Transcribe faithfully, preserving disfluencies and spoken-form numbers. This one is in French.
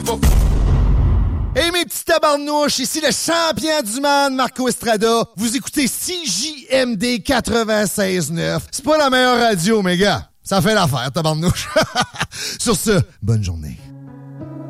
Hey mes petits tabarnouches, ici le champion du monde, Marco Estrada. Vous écoutez C J M D quatre-vingt-seize neuf. C'est pas la meilleure radio, mes gars. Ça fait l'affaire, tabarnouche. Sur ce, bonne journée.